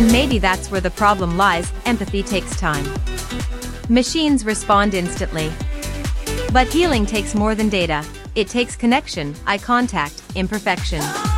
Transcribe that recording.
And maybe that's where the problem lies. Empathy takes time. Machines respond instantly. But healing takes more than data. It takes connection, eye contact, imperfection.